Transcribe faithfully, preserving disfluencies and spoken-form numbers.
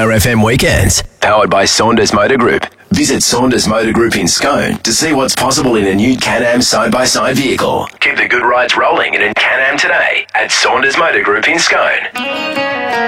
R F M Weekends. Powered by Saunders Motor Group. Visit Saunders Motor Group in Scone to see what's possible in a new Can-Am side-by-side vehicle. Keep the good rides rolling in a Can-Am today at Saunders Motor Group in Scone.